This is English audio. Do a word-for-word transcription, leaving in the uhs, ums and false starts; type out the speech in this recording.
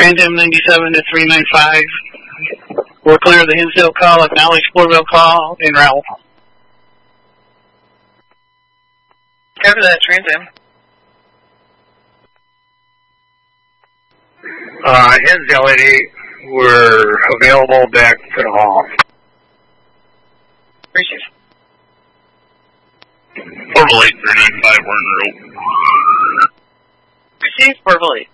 Trans Am ninety-seven to three ninety-five. We're clear of the Hinsdale call, acknowledge Floorville call, en route. Cover that, Trans Am. Uh, Hinsdale eighty-eight, we're available back to the hall. Appreciate it. Floorville eight three nine five, we're en route. Receive, Floorville eight.